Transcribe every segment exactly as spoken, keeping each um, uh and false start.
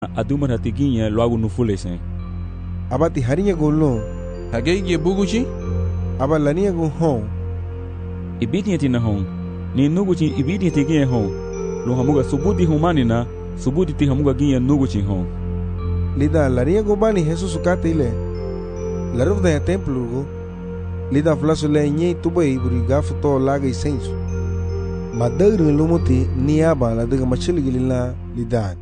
adumar hatiginya loagu nufulesen. Abati harinya golon. Hagei buguchi? Aba lania go hon. Ibiti tina hon. Ni nuguchi ibiti tiginya hon. Lo hamuga subuti humani na subuti ti hamuga ginya nuguchi hon. Lida lania go bani Jesus ukate ile. La ruf da templo go. Lida flaso le nye tuba iburi gafu to laga isensu. Madagri lumuti ni aba la daga machili gilila lidan.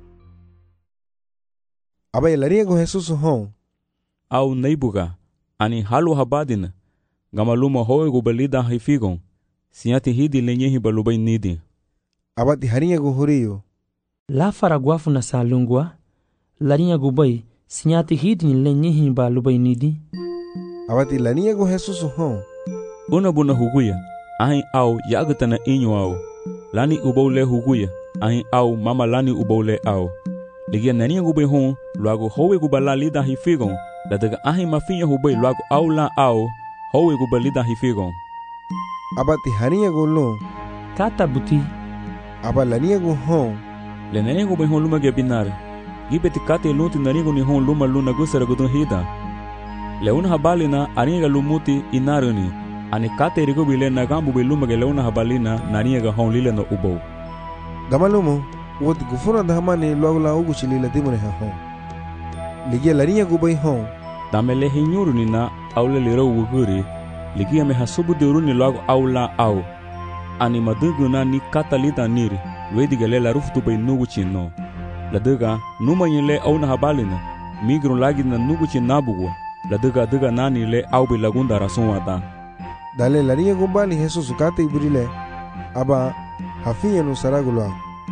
Aba lania go Jesus hon. Au neibuga ani halu habadina gamaluma hoe go balida haifigon siati hidi lenye hi balubai nidi. Abati harinya go horiyo. La faraguafu na salungwa larinya go bai siati hidi lenye hi balubai nidi. Abati lania go Jesus hon. Una buna huguya ahin au yagatana inyo au lani ubole huguya ahin au mama lani ubole au ligia nania go bai hon luago hoe go balalida haifigon la daga ahin mafinya hubai luago au la au hoe go balida haifigon. Abati harinya go lo. Kata buti. Aba lania go hon. Le nania go bai hon luma gebinar. Gibeti kate lunti nania go ni hon luma luna gusara go dun hida. Le una habalina aniga lumuti inaruni ani kate rigo bile nagambu biluma ge leuna habalina nania ga hon lile no ubo. Gamalumo wot gufuna dhamani luago la ugu chilila dimone ha hon. Ligia lania go bai hon. Damele hinyuruni na aule liro wuguri ligia me hasubu duruni luago aula au ani maduguna ni katalita niri wedi gele la ruftu bai nugu chino la daga numa yele auna habalina migru lagi na nugu chinabugo la daga daga nani le au bi lagunda rason ada. Dale lania go bani Jesus ukate iburile aba hafinya no saragulo.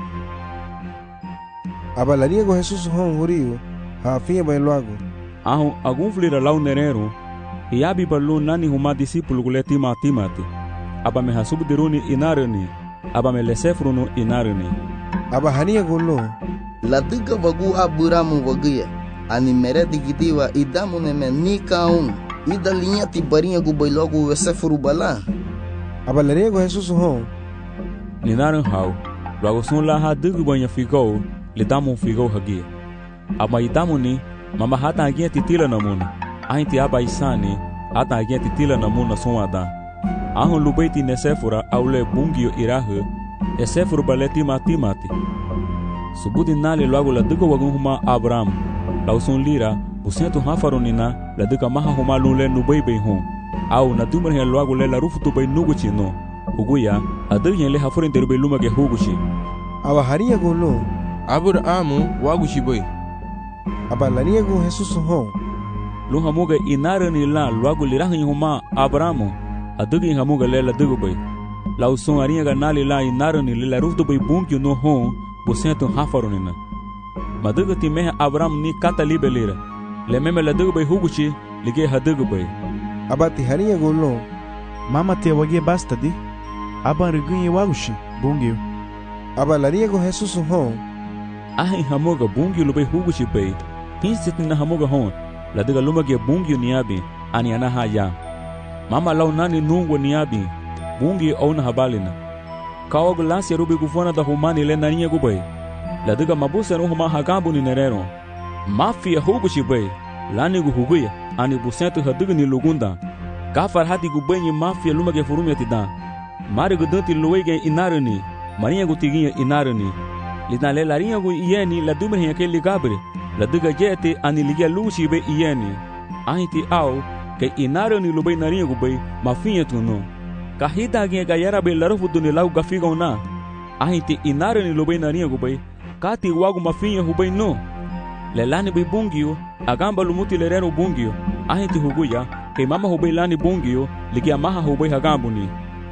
Aba lania go Jesus hon horiyo hafinya bai luago. Ahu agunflira lau nerero hiabi balu nani huma disipulu gule tima timati aba me hasubu diruni inarani aba me lesefruno inarani. Aba hania golo. La diga vagu aburamu vaguya ani mere digitiwa idamu neme nikaun ida linha ti barinha gu bai logo lesefru bala. Aba lania go Jesus hon. Ninaran hau logo sun la ha digu banya figo lidamu figo hagi aba idamu ni mama hata agia titila namuna ahin ti aba isani hata agia titila namuna sonada ahun lubaiti nesefura aule bungio irahu esefuru baleti matimati subudi nali logo la digo wagun huma Abraham lausun lira busentu hafarunina la diga maha huma lule nubaibai hon au na dumar he logo le la rufutu bai nuguchi no huguya adigyen le hafurin derbe lumage huguchi. Aba hariya golo. Abrahamu waguchi bai. Aba lania go Jesus hon. Lu hamuga inarani la luago lirahin huma Abrahamu adigyen hamuga le la digo bai lausun arinha ga nali la inarani le la rufutu bai bunkyo no hon busentu hafarunina madiga ti meha Abraham ni kata libelira le meme la digo bai huguchi lige hadigo bai. Abati hariya golo. Mama te wage basta di aba rigunye wagushi bungyo. Aba lania go Jesus hon. Ahin hamuga bungyo lubai huguchi bai hinsitin na hamuga hon la diga lumage bungyo niabi ani anaha ya mama lau nani nungo niabi bungyo auna habalina kawag lasi rubi gufona da humani le nania gubai la diga mabusa no huma hagabu ni nerero mafia huguchi bai lani gu huguya ani busentu hadiga ni lugunda gafar hati gubai ni mafia lumage furumya tida mari gudanti luwege inarani marinha gu tiginha inarani lina le larinha gu ieni la dumre he ke ligabre la diga jete ani ligia luchi be ieni ahiti au ke inarani lubai narinha gu bai mafinha tuno kahita ge ga yara be larufu duni lau gafiga na ahiti inarani lubai narinha gu bai kati wagu mafinha hubai no le lani bai bungio agamba lumuti lerero bungio ahiti huguya ke mama hubai lani bungio ligia maha hubai hagambuni.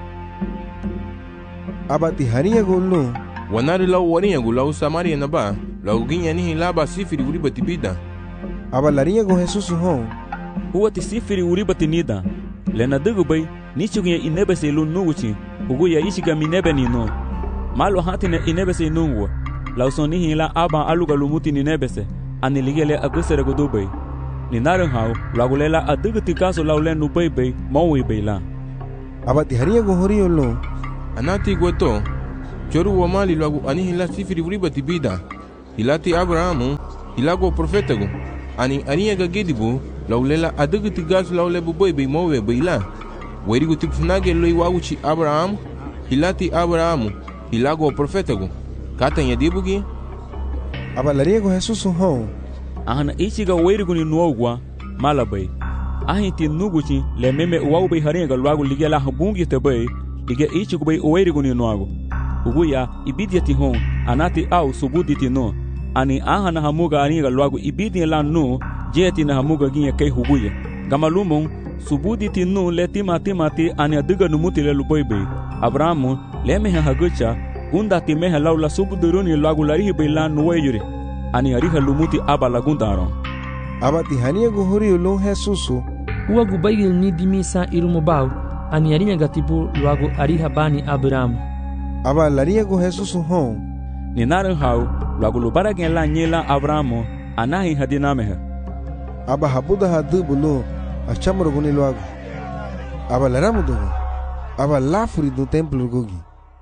Abati hariya golo. Wanari lau warinha gu lau Samaria na ba lau ginya nihi laba sifiri uriba tibida. Aba larinya go Jesus hon. Huwa ti sifiri uriba tinida lena digo bai nichuginya inebe se lu nuguchi huguya ishiga minebe ni no malo hatine inebe se nungwa lau son nihi la aba aluga lumuti ninebe se ani ligele agusere go dubai ni naran hau lau lela adiga tikaso lau le nubai bai maui bai la. Abati hariya go horiyo lo. Anati gweto choru wa mali lagu anihi la sifiri uriba tibida hilati Abrahamu hilago profetago ani arinha gagedibu laulela adugu tigas laule buboy be mowe beila werigo tipfunage loi wauchi Abrahamu hilati Abrahamu hilago profetago katanya dibugi aba lariego Jesus hon ahana ichiga werigo ni nuogwa malabai ahinti nuguchi le meme uwaube haringa lwago ligela habungi tebe lige ichigo be werigo ni nuago uguya ibidiati hon anati au subuditi no ani ahana hamuga aringa lwago ibidi la no jeti na hamuga ginye kai huguya gamalumon subuditi no leti mati mati ani adiga numuti le luboibe Abrahamu le meha hagucha gunda ti meha laula subuduruni lwago larihi be la no weyure ani ariha lumuti aba lagundaro abati hania guhuri ulun Jesusu uwa gubaigil ni dimisa irumobau ani arinya gatibu lwago ariha bani Abrahamu aba lariego Jesusu hon ni narin hau lwago lubara gen la nyela Abrahamu anahi hadinameha aba habuda hadubulu achamroguni lwago aba laramudugo aba lafuri do templo gogi.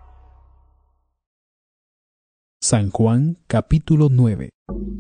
San Juan capítulo nueve.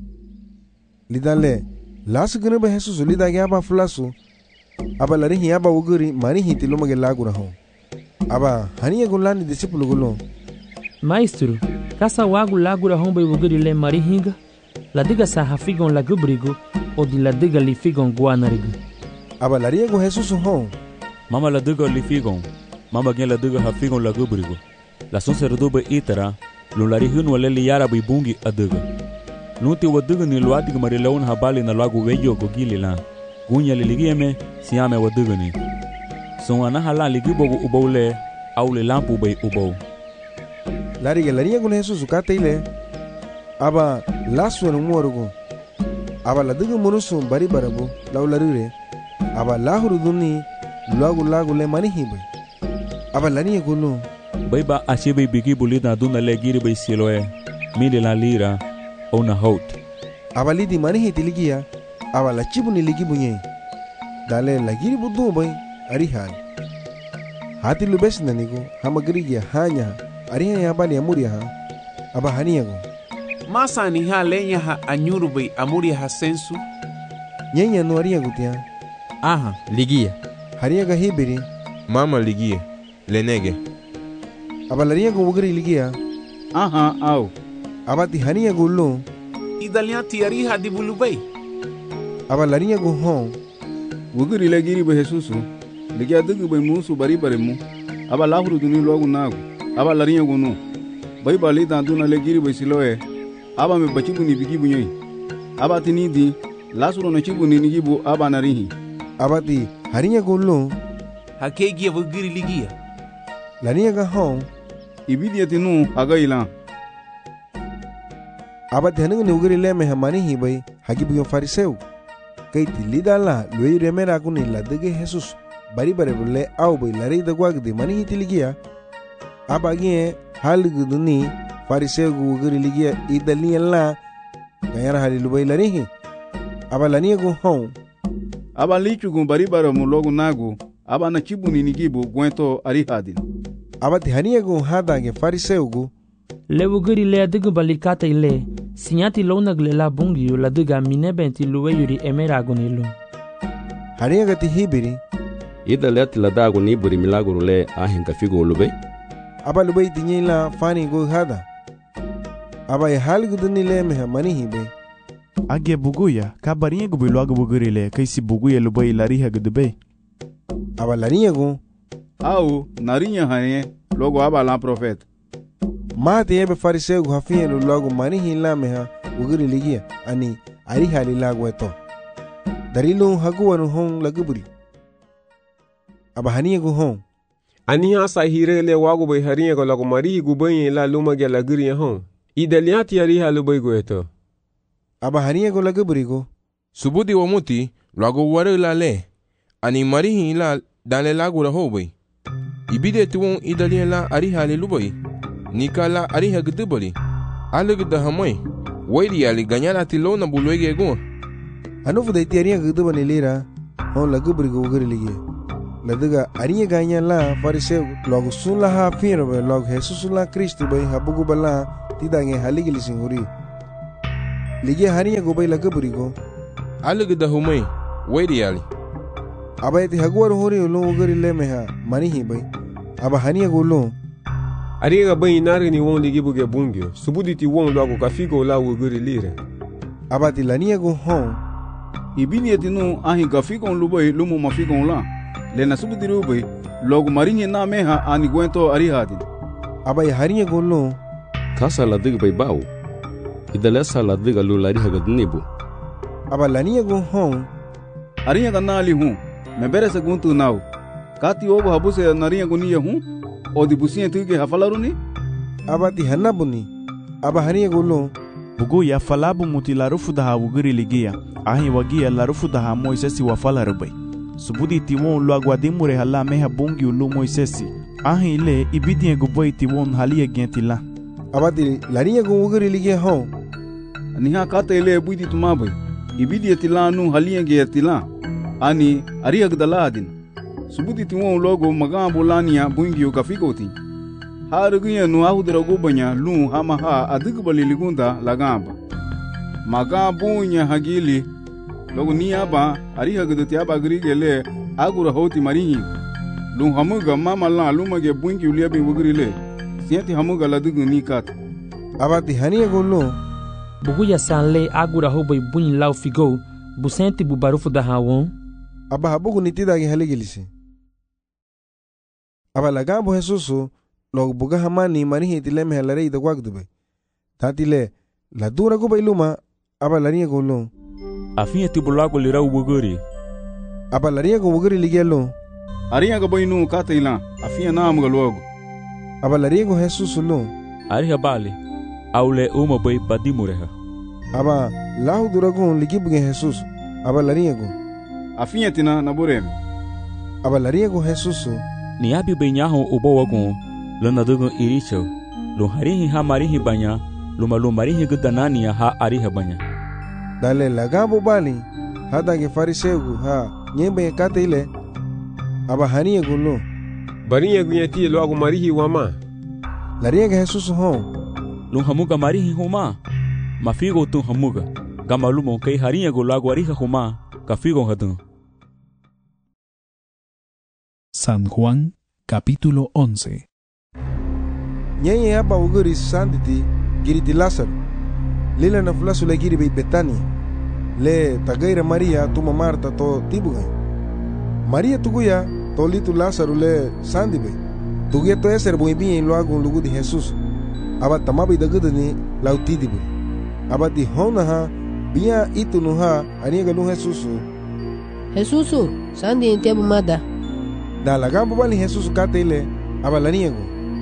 Lidale lasu gene ba Jesus lidage aba fulasu aba larihi aba uguri mani hitilo mage lagura hon aba haniya gulani disciple gulo Maestro, kasa wagu lagura hon ba uguri le mari hinga ladiga sa hafigon lagubrigo o di ladiga li figon guanarigo aba lariego Jesus hon mama ladiga li figon mama gen ladiga hafigon lagubrigo la son serdobe itara lo larihun wale li yara bi bungi adiga nuti wadiga ni luadig mari laun habali na lagu weyo gogili la gunya liligieme siame wadiga ni son ana hala ligi bogu ubole aule lampu bay ubo lariga lariego Jesus kateile aba lasu no morugo aba ladiga munusu bari barabu laularire aba lahuru duni lagu lagu le mani hibe aba lariego no Baiba ashibe bigi bulida duna le giri bay siloe mili la lira ona hot aba lidi mani hitiligia aba la chibuni ligi bunye dale la giri budu bay ari hal hati lubes nanigo hamagrigia hanya ari ya bali amuria ha aba haniago masa ni ha lenya ha anyuru bay amuria ha sensu nyenya no ari gutia aha ligia hariaga hibiri mama ligia lenege aba lariego ugri ligia aha au abati haniago lo idalian tiari ha di bulubay aba lariego hon ugri le giri ba Jesus ligia dugu bay musu bari bare mu aba lahuru duni logu nagu aba lariego no bay bali da duna le giri bay siloe aba me bachibu ni bigi bunye aba tinidi lasuro no chibu ni nigibu aba narihi abati haniago lo hakegi ugri ligia lariega hon ibidiati nu agaila abati haninga ni ugri le me hamani hi bay hagibu yo fariseu kaiti lidala loi remera kuni ladege Jesus bari bare bulle au bay lari da gwagdi mani hitiligia abagi halguduni fariseu ugri ligia idali la gayara halilu bay lari hi abalani go hon aba lichu gun bari bare mu logu nagu aba na chibuni nigibu gwento ari hadin abati haniego hadange fariseugu lewuguri le adigu balikata ile sinyati lonag le la bungi la diga minebenti luweyuri emeragonilo haniega ti hibiri ida let la dago ni buri milagro le ahinga figo lube aba lube tinyila fani go hada aba e halgu duni le me mani hibe age buguya kabarinha go bilogo buguri le kaisi buguya lube lariha gdebe aba laniego au narinya hane logo aba la profeta mate ebe fariseu hafien logo mani hila meha uguri ligia ani ari hali lago eto darilu haguanu hon laguburi aba haniego hon ani asa hirele wago be hariego logo mari gubenye la lumage la guri hon ideliati ari halu bego eto aba haniego laguburi go subudi wamuti logo ware la le ani mari hila dale lago la hobe ibide tuwon idaliela ari hali lubai nikala ari hagdubali alig da hamai waidi ali ganyala tilona bulwege go anu de tiaria gdubani lira hon lagubri go ugri ligia ladiga ari ganyala fariseu logo sunla ha firo be logo Jesus la Cristo be habugu bala tidange haligili singuri ligia hariya go bai la gaburigo Alugu da humai, waidi ali. aba eti haguar hori lo ugari le meha manihi bai aba haniya go lo Ariga bai nari ni won ligi buge bungio, subudi ti won lo ka figo la ugari lire. aba ti lania go hon ibini eti no ahi ka figo lo bai lo mo ma figo la. Le na subudi ro bai logo marinye na meha ani gwento ari hadin. aba ya hariya go lo Kasa la dig bai bau. Idalesa la diga lu lari hagad nibu. aba lania go hon Ariya ka nali hu. Me bere se guntu nau. Kati ogo habuse nariya go niya hu. O di busiye tuge hafalaruni. aba ti hanabuni aba hariya go lo Buguya falabu muti larufu daha uguri ligia. Ahi wagia larufu daha Moisesi wafalaru bai. Subudi tiwon lo aguadimure hala meha bungi ulu Moisesi. Ahi ile ibidie guboi tiwon halia gentila. aba ti lania go ugari ligia hon Niha kata ile buiti tumabai. Ibidi etila nu halia ge etila. Ani ariya gdala adin. Subuti tiwon logo magambo lania bungi ka figo ti. Harugunya nu ahudra gubanya lu hama ha adigbali ligunda lagamba. Magambunya hagili logo niaba ariya gdoti aba grigele agura hoti marinhi. Lu hamuga mama la lumage bungi uliabi wugrile. Sienti hamuga la dugu ni kat. aba ti haniya go lo Buguya sanle agura ho bai bunyi lau figo, busenti bu barufu da hawon. aba habugu nitida ge haligilisi aba lagambo Jesusu lo buga hamani manihi ti le meha la rei da gwagdube tati le la dura go bai luma aba lania go lo Afinya ti bulago lira ubuguri. aba lania go ugari ligia lo Ariya ga bai nu kata ila. Afia na amuga logo. aba lania go Jesusu lo Ari habali. Aule uma bai badimureha. aba lahu dura go ligi buge Jesusu aba lania go Afia tina na burem. aba lania go Jesusu Ni abi bai nyaho ubo wagon. Lana dugo iricho. Lo harihi ha marihi banya. Luma lo marihi gudanania ha ariha banya. dale lagambo bali hada ge fariseu ha nyembe kata ile aba hania go lo Bariya gunyati lo agu marihi wama. lania ge Jesusu hon Lo hamuga marihi homa. Mafigo tu hamuga. Gama lumo kai hariya go lago ariha homa. Kafigo hadun. San Juan, capítulo once. Nyenye hapa uguri sanditi giriti Lázaro. Lila na fulasu le giri bei Betania. Le tagaira Maria tuma Marta to tibuga. Maria tuguya to litu Lázaro le sandi bei. Tuguya to eser boi bien lo agun lugu di Jesus. Aba tamabi dagudu ni lautidi bei. Aba di hona ha bia itu nuha aniga nu Jesusu. Jesusu, sandi entiabu mada. Da lagambo bali Jesusu kate ile aba laniego.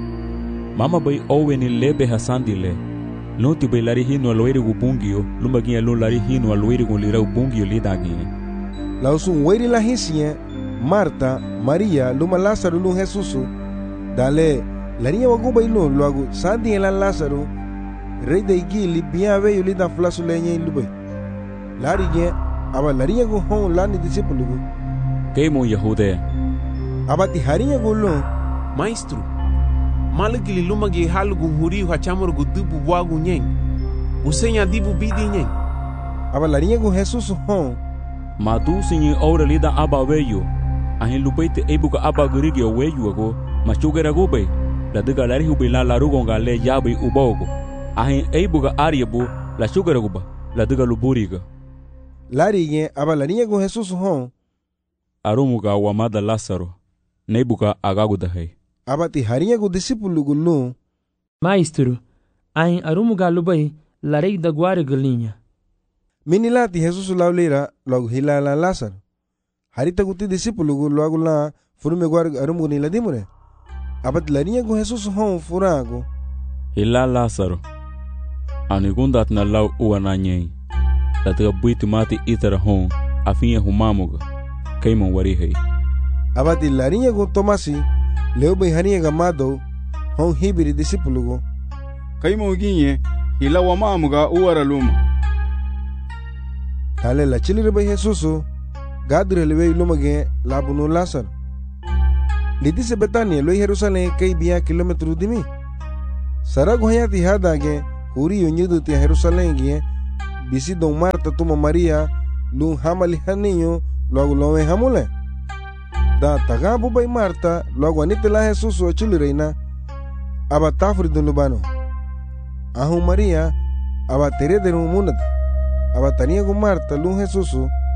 Mama bai owe ni lebe hasandile. Lonti bai lari hino aloiri gu bungio. Luma ginha lo lari hino aloiri gu lira u bungio lida ginha. La usun weiri la hisinye Marta, Maria, luma Lázaro lu Jesusu. Dale lania wagu bai lu luagu sandi ela Lázaro. Rei de igili bia veyo lida flasu lenye ilubai. Lari gen aba lariya gu hon lani discípulo gu. Keimo Yahudea. Aba ti hariya gu lu. Maestro, malagili lumagi halugu huri hachamur gu dubu wagu nyeng. Usenya dibu bidi nyeng. Aba lariya gu Jesus hon. Madu sinye ora lida aba veyo. Ahin lupaite ebuka aba gurigi o weyo ago. Machugera gube. La diga lari hubi la larugonga le yabi ubogo. Ahin ebuka ariabu la sugera guba. La diga luburiga. Lari gen aba lariya gu Jesus hon. Arumuga wamada Lázaro. Nebuka agagudahay. Aba ti hariya gu discípulo gu lu. Maestro, ahin arumuga lubai larei da guare galinha. Minilati Jesus lauleira logo hilala Lázaro. Harita guti discípulo gu logo la furume guar arumu ni ladimure. Abat lariya gu Jesus hon furago. Hila Lázaro. Anigundat na lau uananyei. Latiga buiti mati itara hon afinha humamuga. Keimon warihei. Abati lariya gu Tomasi leo bai hariya gamado hon hibiri discípulo gu. Keimon ginye hila wamamuga uara luma. Tale la chilire bai Jesusu gadre lewe luma gen labunu Lázaro. Lidise Betania lo Jerusalén kei bia kilometro dimi. Sarago hayati hada gen huri yonyudu ti Jerusalén gen bisi don Marta tuma Maria lun hamali haninho logo lowe hamule. Da tagabu bay Marta logo anitela Jesus o chulirena aba tafri dun lubano. Ahu Maria aba tere de munad aba tania gu Marta lun Jesus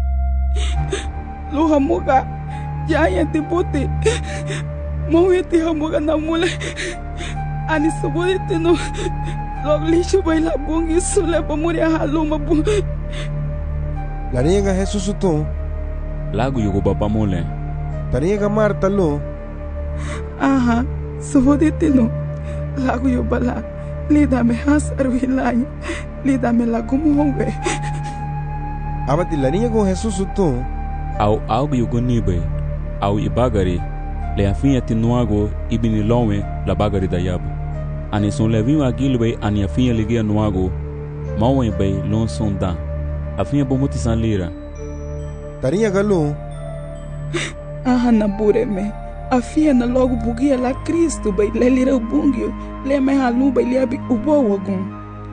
lu hamuga ya ya tiputi mau ya ti hamuga namule ani subudi tino log lishu bay la bungi sule pamuria haluma bu la niega Jesus tu lagu yugo baba mole taniega Marta lu aha subudi tino lagu yo bala lida me hasaru hilanya lida me lagu muwe abati la niega Jesus tu au algo yugo nibe au ibagari le afinha tinuago ibini lowe la bagari da yabo ani son levinho agilbe ani afinha ligia nuago mawen bay lon sonda afinha bomuti san lira tarinha galu aha na bureme afinha na logo bugia la Cristo bay le lira bungio le me halu bay liabi ubo wagun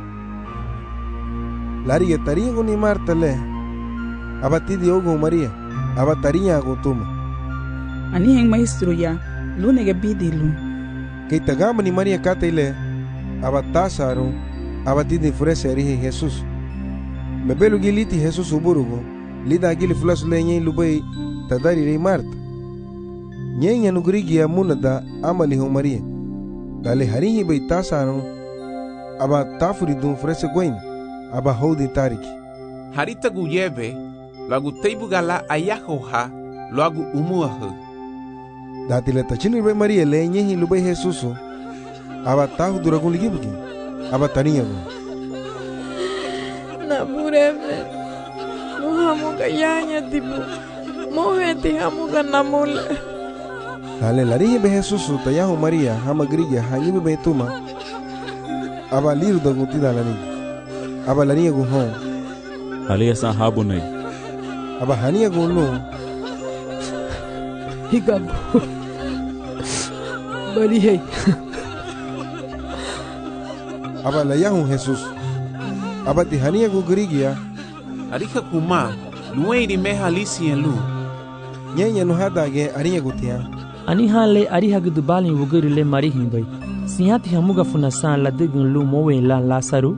laria tarinha ni Marta le abati diogo Maria abatarinha go tuma ani heng maestro ya lu nega bidilu kay tagama ni Maria kataile abatasaru abati de frese rihe Jesus mebelu giliti Jesus uburugo lida gili flas lenye lubay tadari re Marta nyenya nugrigia munada amali ho Maria dale harihi bay tasaru aba tafuri dun frese goin aba hodi tariki harita guyebe lagu teibu gala ayahoha lagu umuahu dati le tachini bay Maria le nyehi lubay Jesus aba tahu duragun ligibuki aba taniya go na bureme no hamuga yanya tibu moheti hamuga namule dale larihi be Jesus tayahu Maria hamagriya hanyibe be tuma aba liru da guti dalani aba laniya go hon aliya san habunai aba haniya go no higabu bali hey aba la yahu Jesus aba ti hania go grigia arika kuma lueiri me halisi en lu nyenya no hadage ariya gutia ani hale ari hagdu balin wuguri le mari himbai sihati hamuga funa san la degun lu mowe la Lasaru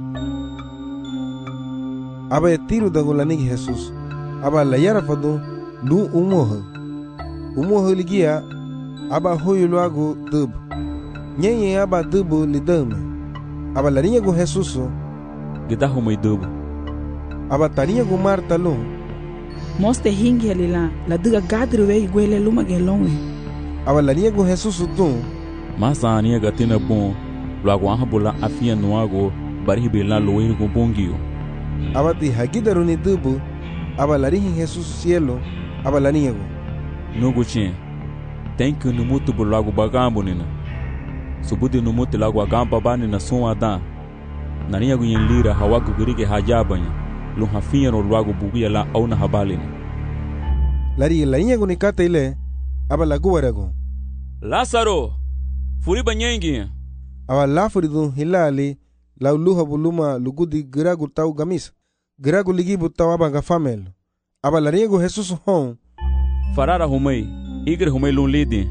aba tiru da golani Jesus aba la yara fadu lu umoh umoh ligia aba hoyulo ago dub nyenye aba dubu lidame aba larinha go Jesus gidahu mai dubu aba tarinha go Marta lo moste hingi alila la diga gadru we gwele luma gelonwe aba larinha go Jesus tu masa ania gatina bon logo ahbula afia nuago bari bela loir go bongio aba ti hagidaru ni dubu aba larinha Jesus cielo aba larinha go nogo chen tem que no mutu bulago bagambo nina subudi no mutu lago agamba bani na som adan nania go yen lira hawago gurige hajabanya lo hafinha no lago bugia la au na habalina lari larinha go ni kataile aba lago warago Lazaro furi banyengi aba lafuri dun hilali la luha buluma lugudi gragu tau gamis gragu ligibu tau aba gafamel aba larinha go Jesus hon farara humei igre humei lun lidi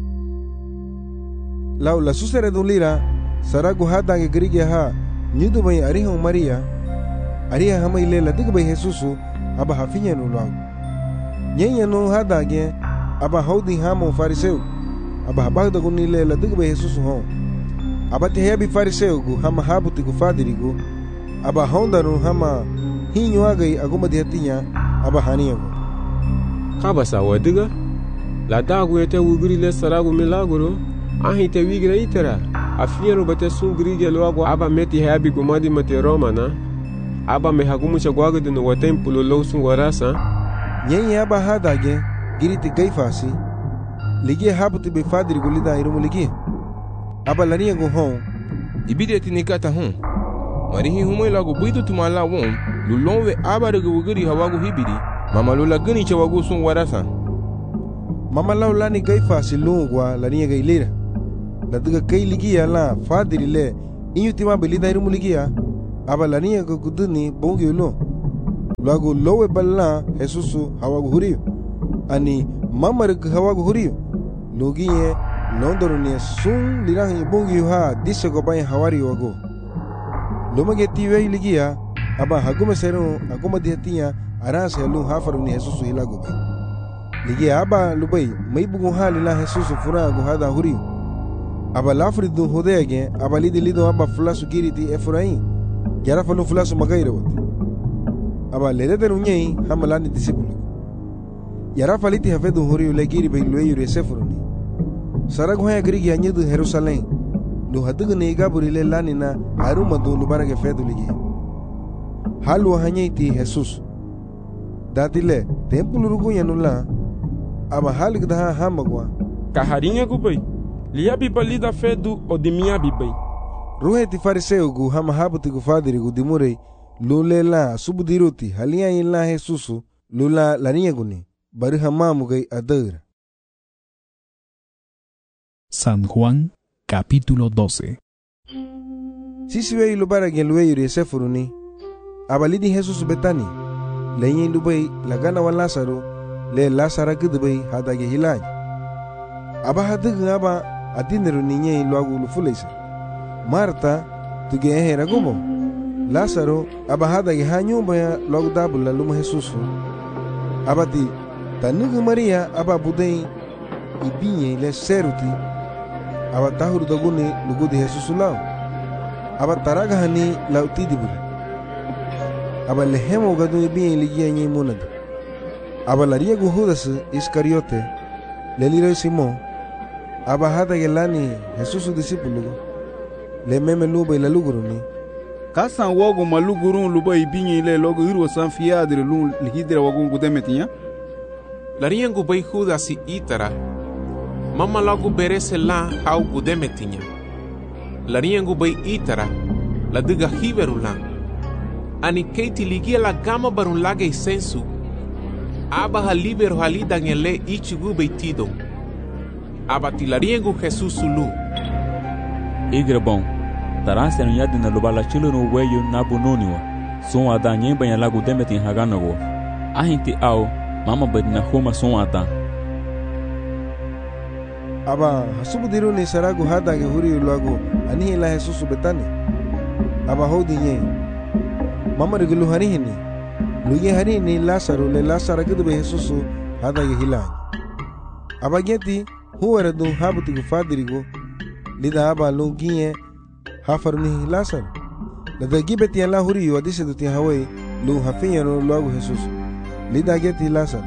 lau la susere dun lira saragu hadange grige ha nidu bay ariha Maria ariha hamai le la digbay Jesus aba hafinha no lago nyenya no hadange aba hodi hamo fariseu aba habagda guni le la digbay Jesus hon aba te hebi fariseu gu hama habuti gu fadirigo aba honda no hama hinyo agai aguma diatinya aba haniya go kaba sa wadiga la dagu ete wugri le saragu milagro ahi te wigra itera afiero bate sungri ge logo aba meti habi gumadi mate romana aba me hagumu chagwaga de no templo lo sungwarasa nyenye aba hadage giriti gaifasi ligi habuti be fadri gulida irumu ligi aba lania go hon ibide tinikata hon marihi humoi lago buitu tumala won lulonwe aba de wugri hawago hibidi mama lola gani chawago sungwarasa mama lau lani gaifasi lungwa lania gailira la diga kai ligia la fadiri le inyutima belida irumu ligia aba la niña go guduni bongi ulo. Luego lowe balla Jesus hawagu huriyo. Ani mamarig hawagu huriyo. Lugiye nondoro ni sun lirang bongi ha disse go bay hawari wago. Lumage tiwe ligia aba haguma sero haguma diatia arase lu hafaru ni Jesus hilago bay. Ligia aba lubay may bugu halila Jesus fura go hada huriyo. Aba lafri du hodege aba lidi lido aba flasu giriti Efraim. Yara falu flasu magaira wati. Aba ledete runyei hamalani disipulu. Yara faliti hafedu huriyo legiri bay lueyu sefuruni. Saragu haya grigi anyedu Jerusalem. Lu hadugu neiga burile lanina haruma du lubarage fedu ligi. Halu hanyeiti Jesus. Datile tempulu rugu yanula. Aba halik daha hamagwa. Kaharinha gubay. Lia bibali da fedu o dimia bibay. Ruhe ti fariseu gu hama habuti gu fadiri gu dimurei. Lule la subudiruti halia ila Jesusu. Lula laniya guni. Bari hamamu gay adara. San Juan, capítulo doce. Sisi wei lubara gen lueyu re sefuruni. Abalidi Jesus betani. Lenyin lubay lagana wa Lazaro. Le Lazara gudubay hadage hilaj. Aba hadugu aba adiniru ninye luagu lufulesa. Marta tuge ehe ragubo. Lazaro aba hadage hanyumba ya luagu dabula luma Jesusu. Abati tanugu Maria aba budei ibinye le seruti. Aba tahuru daguni lugudi Jesusu lao. Aba taraga hani lauti dibule. Aba lehemo gadu ibinye ligia nye munadu. Aba laria gu Judas Iscariote le liro Simon. Aba hada gelani Jesusu disipulu. Le meme luba ila luguruni. Kasan wogo malugurun luba ibinye ile logo irwa san fiadre lun lihidra wagun gudemetinya. Laria gu bay Judas itara. Mama logo berese la hau gudemetinya. Laria gu bay itara. La diga hiberulan. Ani keiti ligia la gama barun lage isensu. Aba ha libero halida ngele ichigu bay tido. Aba tilariengu Jesus sulu. Igre bom. Tarase no yadi na lubala chilo no weyo na bunoniwa. Son ada nyemba ya lagu demetin haganago. Ahinti au mama bedina homa son ada. Aba hasubudiru ni saragu hada ge huri lagu ani la Jesus betani. Aba hodi nye. Mama regulu hani hini. Luye hani ni Lazaro le Lazaro gudube Jesus hada ge hilani. Aba geti huwa du habuti gu fadirigo. Lida aba lungiye hafaruni Lazaro. Lada gibeti ya la huri yu adise duti hawai lu hafinya no luagu Jesus. Lida geti Lazaro.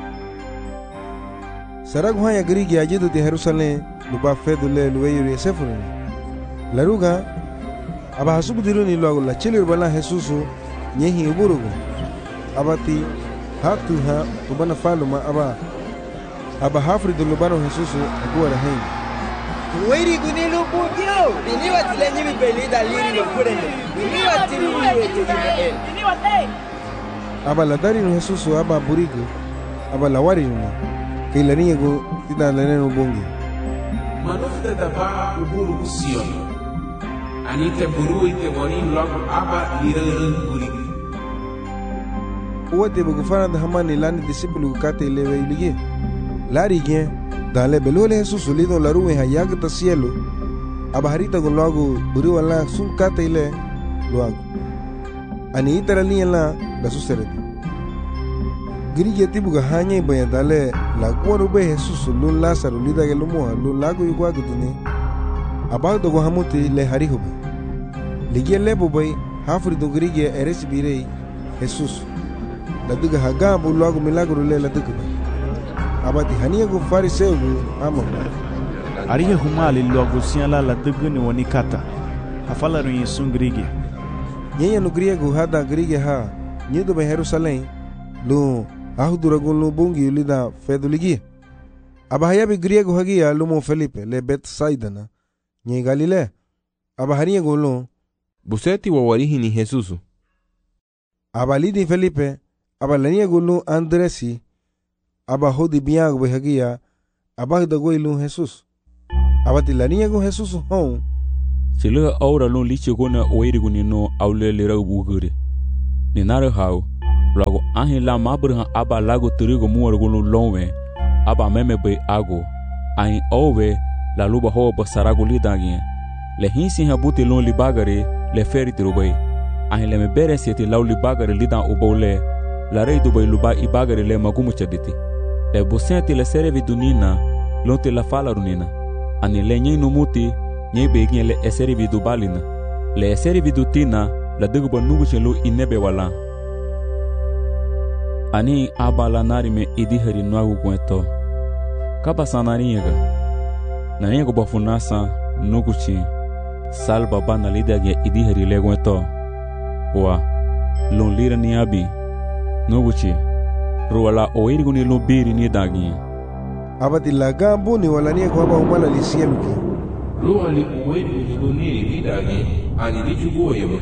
Saragu haya grigi ajidu ti Jerusalem lupa fedu le luweyu re sefuruni. Laruga aba hasubu diruni luagu la chili urbala Jesusu nyehi uburugu. Abati hatu ha tubana faluma aba aba hafri du lubano Jesusu aguwa raheni. Wiri gunilu bugyo. Biniwa tilenyi bibelida liri lo kurende. Biniwa tili uwe tili. Biniwa te. Aba la dari no Jesusu aba burigu. Aba la wari no. Kay la niya go tita la neno bongi. Manufta daba uburu kusion. Anite buru ite warin log aba lirarun burigu. Uwate bugufana da hamani lani disipulu kate lewe ilige. Lari gen. Dale belole Jesus lido la ruwe hayag ta cielo. Abaharita con logo buriwa la sun kate ile logo. Ani itara liya la la suserete. Grige tibu ga hanya baya dale la kwaro be Jesus lun Lazaro lida ge lumo lun lago yugwa gudune. Abag do hamuti le hariho be. Ligie lebo bay hafri do grige eres birei Jesus. La diga haga bu logo milagro le la diga. Abati hania gu fariseu gu amo. Arihe humali logo siala la duguni wanikata. Hafala ru yesun grige. Nyenya no griego hada grige ha. Nyido be Jerusalem. Lu ahuduragun lu bungi lida feduligi. Abahaya be griego hagia lumo Felipe le Betsaida na. Nye Galile. Abahania gu lu. Buseti wa warihi ni Jesusu. Abalidi Felipe. Abalania gu lu Andresi. Aba hodi biang behagia abah da goi lu Jesus. Abati la niya go Jesus hon Sila aura lon lichi gona oirigu ni no aule lera ubugure. Ni nare hau, lago ahi la mabrha aba lago turigo muargu lonwe, aba meme bay ago, ahi ove la luba ho basaragu lidagien. Le hinsi habuti lon libagare le feri tirubay. Ahi le me bere sieti lau libagare lidan ubole, la rei dubay luba ibagare le magumu chaditi. Le busenti le serevi dunina, lonte la fala runina. Ani le nyei numuti, nyei begien le eseri vidu balina. Le eseri vidu tina, la duguba nugu chelu inebe wala. Ani abala nari me idihari nuagu kweto. Kaba sanariega. Naniego bafunasa nugu chi. Salba bana lidage idihari le kweto. Wa, lon lira ni abi. Nugu chi. Ruala oirigu ni lubiri ni dagi. Abati lagambu ni walania kwa haba umala lisieluki. Ruali oirigu ni luniri ni dagi. Ani di chugo yebo.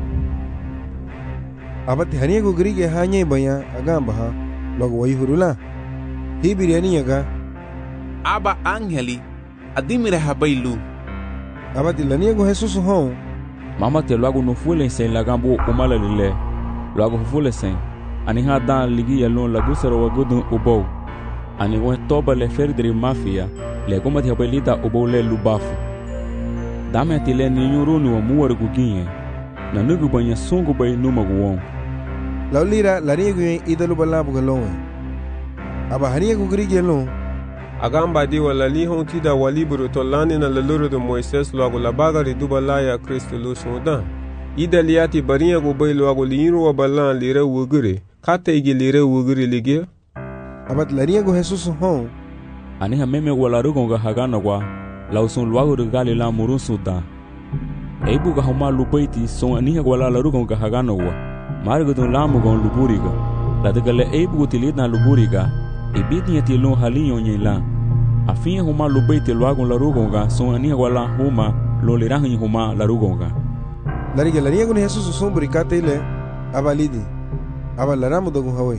Abati haniego grige hanya baya agamba ha. Logo waihurula. Hibiri aniaga. Aba angeli. Adimire habailu. Abati laniego Jesus hon. Mama te logo no fule sen lagambu umala lile. Logo fule sen. Ani ha dan ligi yalon la gusaro wagudun ubou. Ani wen toba le ferdri mafia, le goma te habelita ubou le lubafu. Dame ti le ni nyurunu wa muwar guginye, na nugu banya sungu bay numa guwon. Laulira la riegu yen idalu balabu galonwe. Aba haniegu grigi yalon. Agamba di wala li hon tida waliburu to lani na laluru de Moises loago la bagari dubalaya Kristo lu sundan. Ida liati barinha go bay loago liinro wa balan lira wugure. Kata igi lire wuguri ligia? Abat laria go Jesus hon. Ani ha meme wala rugonga hagana wa lausun luago de gali la murun suda. Eibu ga homa lubaiti son ani ha wala la rugonga hagana wa. Margo don lamu gon luburiga. La de gale eibu go tilidna luburiga. Ibidi yati lon halinyo nyela. Afin homa lubaiti luago la rugonga son ani ha wala homa lo lirahi homa la rugonga. Lariga laria go Jesus son burikate ile abalidi. Aba laramu dogun hawai.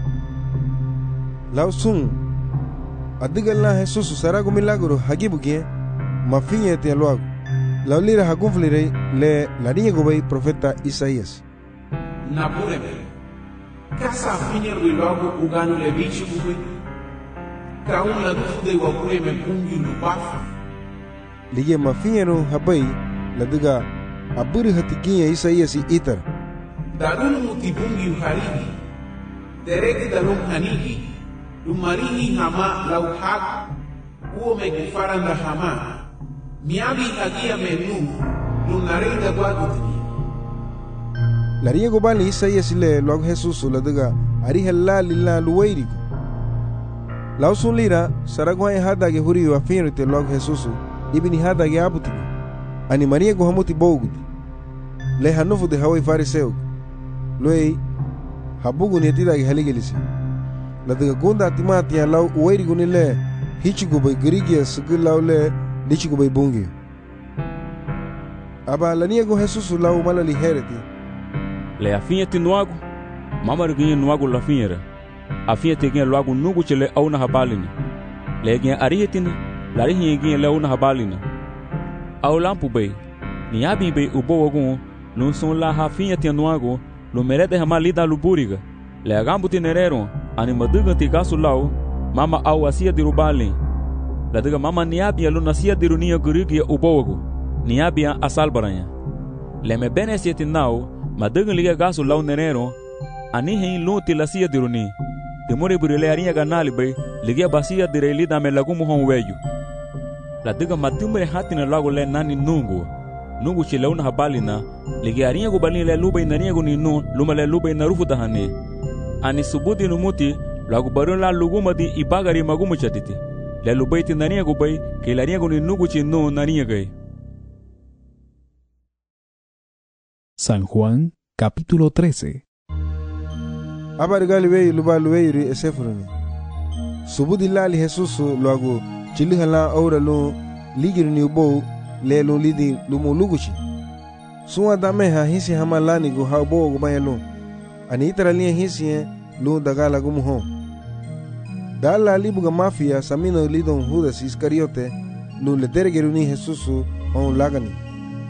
Lau sun adigala Jesus sarago milagro hagibu gie mafinye te luago. Lau lira hagunflire le larinha gobay profeta Isaías. Napureme. Kasa finye luago uganu le bichi bube. Kaun la dufu de wakureme pungi lubafu. Lige mafinye no habai la diga aburi hatiginye Isaías itar. Darunu mutibungi uharigi. Dereki dalum hanigi. Lumarihi hama lau hak. Uo megufaranda hama. Miabi hagia menu. Lunarida guagutini. Laria gobali Isaías le logo Jesus la daga ari hella lilla luwairigo. Lau sun lira saragwa e hada ge huri wa finrite logo Jesus ibini hada ge abutigo. Ani Maria go hamuti bogudi. Le hanufu de hawai fariseu. Loei habugu ni tida haligilisi la daga gonda timati ya lau uwairi gunile hichigo bay grigia sigulaw le lichigo bay bungi aba lania go Jesus lau malali hereti le afinha ti nuago mama ruginha nuago la finha afinha te gen luago nugu chele au na habalina le gen arihetina la rihinha gen le au na habalina au lampu bay ni abi bay ubo wagun no son la hafinha ti nuago lo merede hama lida luburiga le agambu tinerero ani maduga ti gasu lau mama au asia dirubali la diga mama niabia lo nasia dirunia gurigi ubogo niabia asalbaranya le me bene sieti nau maduga liga gasu lau nerero ani hein lo ti lasia diruni temore burile aria ganali bay liga basia direli da me lagumu hon weju la diga madumre hatina lago le nani nungu nungu chileuna habalina ligiarinha go balin le luba inarinha go ninu luma le luba inarufu dahane ani subudi numuti lagu barun la luguma di ibagari magumu chatiti le luba itinarinha go bay ke larinha go ninu go chinu narinha gay. San Juan capítulo trece. Abargali wey luba luweiri esefuruni subudi lali Jesus lagu chilihala aura lo ligirni ubo le lo lidi lumo luguchi suwa dame ha hisi hama lani go ha bo go bayelo ani itara li hisi lu dagala go muho dala libu ga mafia samino lidon Judas Iscariote lu le dergeruni Jesus on lagani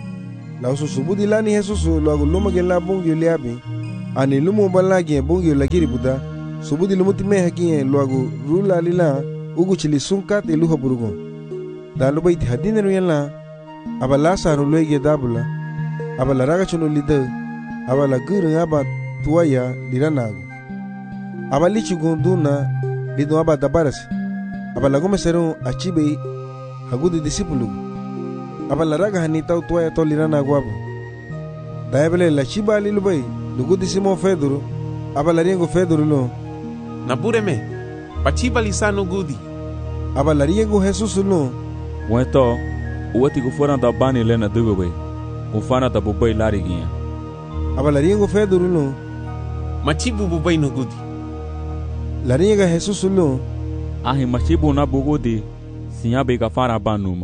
La usu subudi lani Jesusu lo agu luma gen la bungi liabi. Ani lumu balagi bungi la kiri buda. Subudi lumuti meha kiye lo agu rula lila ugu chili sunkate luha burugo. Da luba iti hadine ruyala. Aba lasa ruloige dabula. Aba la raga chunu lida. Aba la guru aba tuaya liranagu. Aba lichu gunduna lido aba dabarasi. Aba la gome seru achibe hagudi disipulu. Aba la raga hanita tuaya to liranagu abo. Da ebele la chiba lilubai lugu disimo feduru. Aba la riengo feduru lo. Nabureme, pachiba lisano gudi. Aba la riengo Jesus lo. Wento, uwati kufura da bani lena dugobe. Ufana da bubai lariginha. Aba la riengo feduru lo. Machibu bubai no gudi. La rienga Jesus lo. Ahi machibu na bugudi. Sinyabe kafara banuma.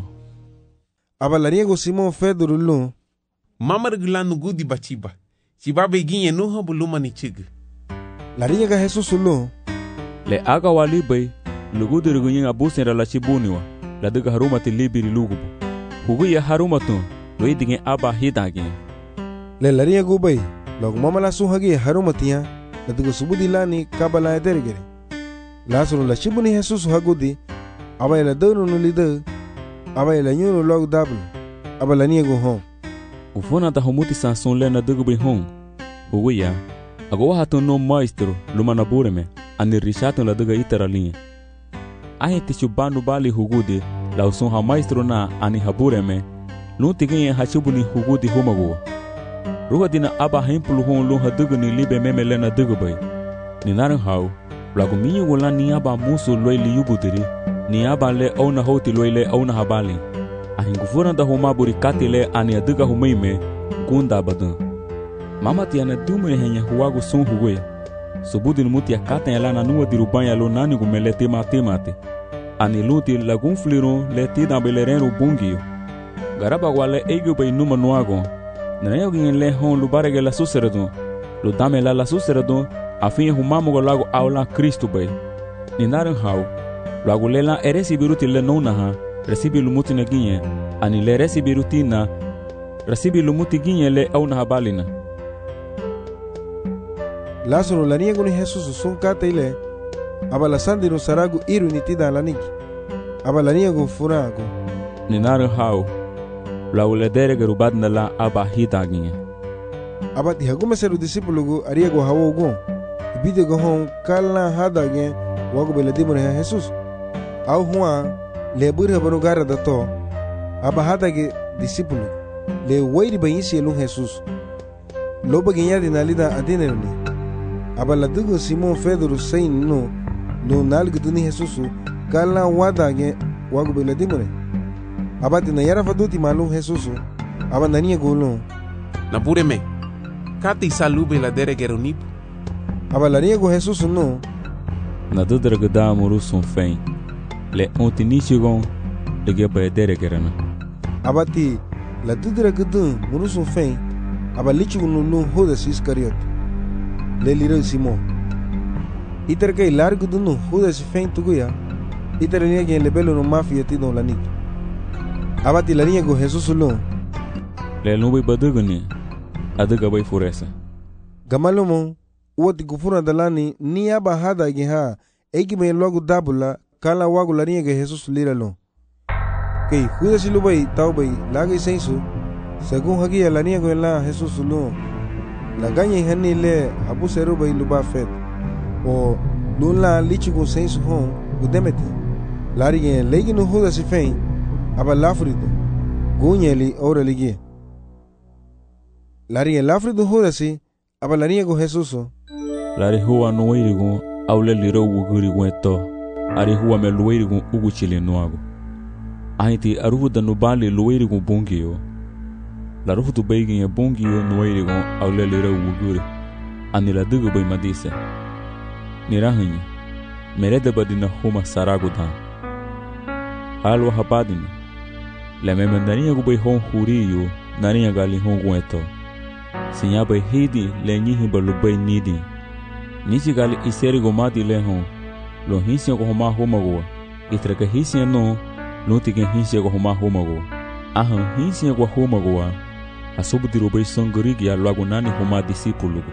Aba la riengo Simon feduru lo. Mamar gulano gudi bachiba. Chibabe ginye nuha buluma ni chig. La rienga Jesus lo. Le aga walibai. Lugudi rugunyin abusen la chibuniwa. La diga haruma ti libiri lugubu. Hugu ya haruma tu. Lo idigin aba hidagin. Le la riengo bai. Log mama la suhagi haruma tiya. La diga subudi lani kabala edergere. La sunu la chibuni Jesus hagudi. Aba la donu no lida. Aba la nyunu log dablu. Aba la niego home. Ufona ta humuti sanson lena dugu bai hong. Hugu ya. Ago hatu no maestro lumana bureme. Ani rishato la duga itara linha. Ahe tishu banu bali hugudi. La usun ha maestro na ani habureme. Nuntigin hachibuni hugudi humaguwa. Ruha dina aba hempulu hon luha dugu ni libe meme lena dugu bai. Ni naran hau. Lagu minyu wala ni aba musu loi li yubudiri. Ni aba le ona hoti loi le ona habali. Ahingufuna da humaburi kati le ani aduga humeime. Gunda badun. Mama tiana dumure henya huwagu sun huwe. Subudi numuti ya kata ya lana nuwa dirubanya lo nani gumele tema temate. Ani luti lagun fliru le tida belerenu bungiyo. Garaba wale ego bay numa nuago. Nanayo gin le hon lubarege la suseredun. Lu dame la la suseredun. Afin humamugo lago aula Kristu bay. Ninarin hau. Lago lela eresi biruti le nonaha. Resibi lumuti na ginye. Ani le resi biruti na. Resibi lumuti ginye le aunaha balina. Lázaro la niego ni Jesus sun kata ile. Aba la sandi no saragu iru ni tida la niki. Aba la niego furago. Ni naru hau. La uledere gerubad na la aba hitaginye. Aba ti hagume seru disipulugu ariego hawo gon. Ibide go hon kala hadagen wago beladimure Jesus. Au huwa le burha banu gara da to. Aba hadage disipulu. Le wairi bayisi elun Jesus. Loba ginya dinalida adinero ni. Aba la dugo Simon Pedro sein no no nalgu duni Jesus kala wadage wago beladimure. Aba tina yara faduti malum Jesus. Aba nania golo. Nabureme. Kati salube la dere geronip. Aba la niego Jesus no. Na dudra gada muru sun fein. Le ontinichigon de geba dere gerana. Aba ti la dudra gada muru sun fein. Aba lichu no no Judas Iscariot. Le liro Simon. Iter kay largo dunu Judas fein tuguya. Iter niege le belo no mafia ti don la nit. Aba ti la niego Jesus lo. Le nubi baduguni. Aduga bay furesa. Gamalomo uoti kufuna dalani ni aba hada geha egi me logo dabula kala wago la niege Jesus lira lo. Kay Judas lo bay tau bay lagi sensu. Según hagi la niego la Jesus lo. La gagne hani le abu seru bay luba fet. O nula lichigun sensu hon udemete. Lari gen legi no Judas fein aba lafrido. Gunyeli ora ligi. Lari en lafrido Judas aba la niego Jesus. Lari huwa no irigun aule liro wuguri weto. Ari huwa me luirigun uguchile noago. Ahiti arufu da nubali luirigun bungiyo. La rufu tu beigin ya bungiyo no irigun aule liro wuguri. Ani la dugu bay madise. Nirahanyi. Merede badina huma sarago dan. Halwa habadina. La memendania gubay hon huriyo. Nariya gali hon weto. Sinya bay hidi le nyihi balubay nidi. Nichi gali iseri gomadi le hon. Lo hinsia ko homa homago. Itraka hinsia no. Lo tigen hinsia ko homa homago. Ahan hinsia ko homago. asubudiro bay songorigia luago nani huma discípulo.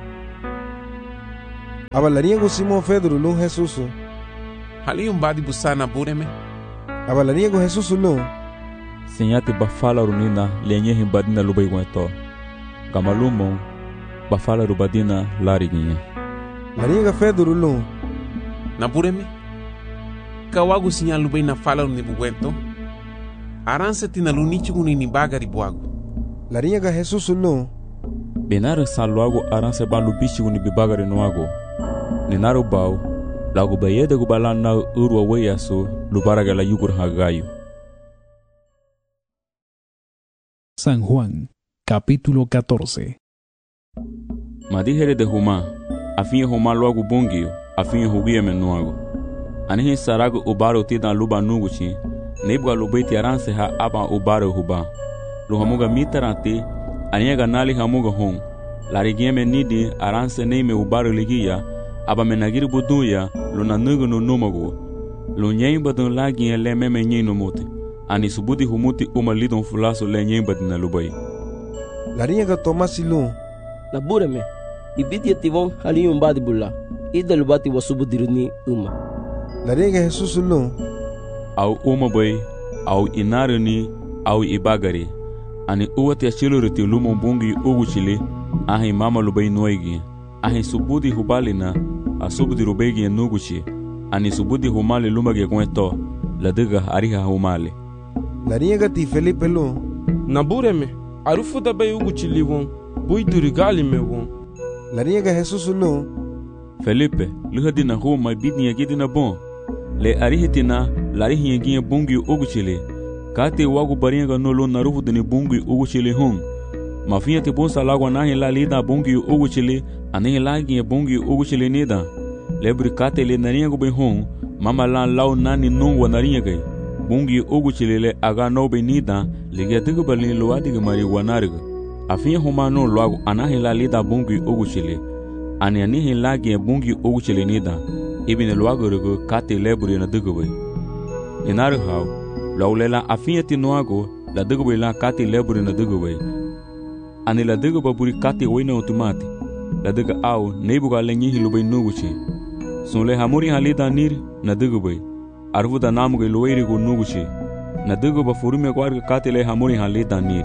Abalariego Simón Pedro lun Jesus. Hali um badi busana bureme. Abalariego Jesus lun. Senyate bafala runina lenye himbadina lubay wento. Gamalumo bafala rubadina lariginha. Lariega Pedro lun. Na bureme. Kawagu sinyal lubay na fala runibu wento. Aranse tina lunichi gunini bagari buago. Lariega Jesus lun. Benara saluago aranse balu bichi gunibi bagari noago. Ninaro bau, lago bayede gubala na urwa weyaso lubaraga la yugur hagayo. San Juan, capítulo catorce. Madijere de Huma, afin Huma luago bungio, afin hugia menuago. Anihi sarago ubaro tida luba nuguchi, nebga lubaiti aranse ha aba ubaro huba. Luhamuga mitarante, aniega nali hamuga hon. Larigieme nidi aranse neime ubaro ligia, aba menagiri buduya luna nugu no numago lu nyemba don lagi le meme nyino mote ani subudi humuti uma lidon fulaso le nyemba dina lubai Lariega Tomasi lu na bureme ibidi tivon hali umbadi bulla ida lubati wasubudiruni uma Lariega Jesus lu au uma bai au inaruni au ibagari ani uwati achiluriti lumo bungi uguchili ahi mama lubai noigi ahi subudi hubalina a subudi rubegi ya nuguchi ani subudi humali lumagi kweto ladiga ariha humali Lariega ti Felipe lu na bureme arufu da bay uguchi liwon bui durigali me won Lariega Jesus lu Felipe luhadi na huma bidni ya gidi na bon le arihitina larihi ya gia bungi uguchili kate wagu barianga no lu narufu dini bungi uguchili hum mafia te bonsa lagwa nahi la lida bungi uguchili anihi lagi bungi uguchili nida lebri kate le nariya go hon mama la law nani nungwa nariya gai bungi uguchili le aga no be nida liga tigu balin luwadi ga mari wanarga afia huma no lwago anahi la lida bungi uguchili ani anihi lagi bungi uguchili nida ibine lwago rugo kate lebri na digu bai inaru haw lawlela afia tinuago la digu bai la kate lebri na digu bai ani la digu baburi kate wina automati la diga au neibuga lenyi hilubay nuguchi sunle hamuri halida nir na digubay arvuda namuga luwairi gu nuguchi na diguba furume kwarga katile hamuri halida nir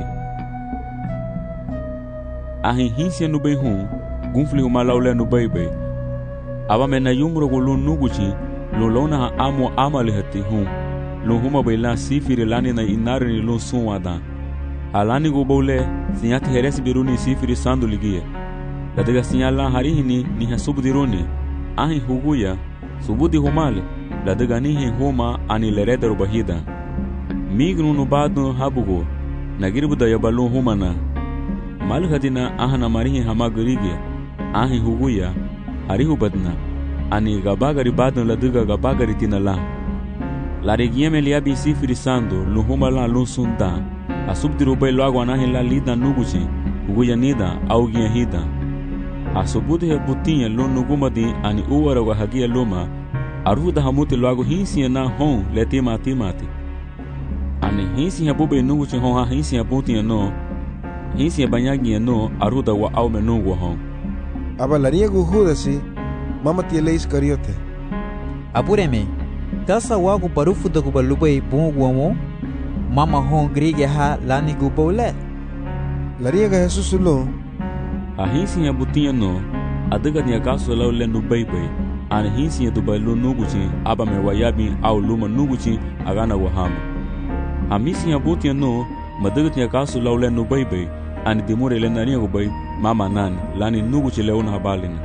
ahi hinsia nubay hun gunfli huma laule nubay bay aba mena yumro gu lu nuguchi lu lona ha amo amali hati hun lu huma bay la sifiri lani na inari ni lu sunwada alani gu bole sinyati heresi biruni sifiri sandu ligie ladiga sinyala harihini ni hasubudiruni ahi huguya subudi humale ladiga nihi huma ani lereda rubahida mignu nubadu habugo nagirbuda yabalu humana malhatina ahana marihi hamagrigia ahi huguya harihu badna ani gabagari badna ladiga gabagari tinala larigieme liabi sifiri sando luhumala lunsunda asubdirubai lago anahi la lida nuguchi huguya nida augia hida asubudi he butinha lo nugumadi ani uwara wa hagia loma aruda hamuti lago hinsi na hon leti mati mati ani hinsi ha bube nugu chi hon ha hinsi ha butinha no hinsi banyagi no aruda wa au menungu hon Abalariego Judasi mama tiele Iscariote apureme kasa wagu barufu da gubalubay bunguamo mama hon grige ha lani gubole Lariega Jesus lu a hinsi ya butinha no adiga ni akaso law le no baybay an hinsi ya dubai lo nuguchi aba me wayabi au luma nuguchi agana wahama a misi ya butinha no madiga ni akaso law le no baybay an dimure le nani go bay mama nani lani nuguchi le ona habalina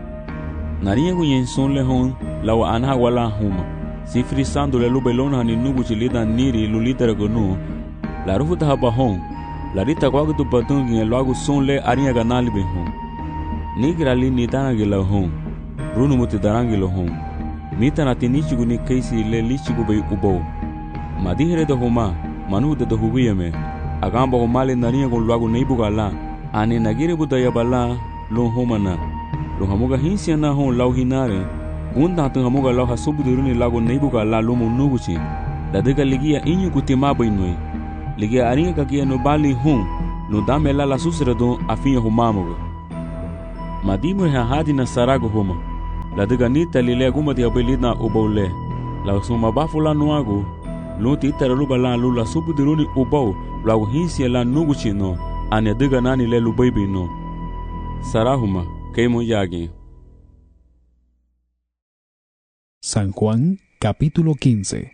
nari go yen son le hon law anha wala huma sifri sando le lubay lona ni nuguchi lida niri lulitera go no la rufuta haba hon la rita kwagu tu patungi e logo son le arinha ganali be hon nigra li ni tanagi la hon runu muti darangi lo hon mita na tinichi gu ni kaisi le lichi gu be ubo madihere do homa manu de do hubiyeme agamba go mali narinha go logo neibu gala ani nagire bu daya bala lo homana lo hamuga hinsia na hon lau hinare gunda tu hamuga lau hasubu diruni lago neibu gala lo munuguchi la dega ligia inyu kutima bainoi ligia arinha kakia no bali hon lo dame la la susra don afin humamugo. Madimu ha hadi na sarago huma. La deganita lile guma di abelina ubole. La suma bafula nuago. Lo ti taraluba la lula subudiruni ubau. La hinsia la nuguchino. Ane deganani le lubaby no. Sarahuma, keimo yagi. San Juan, capítulo quince.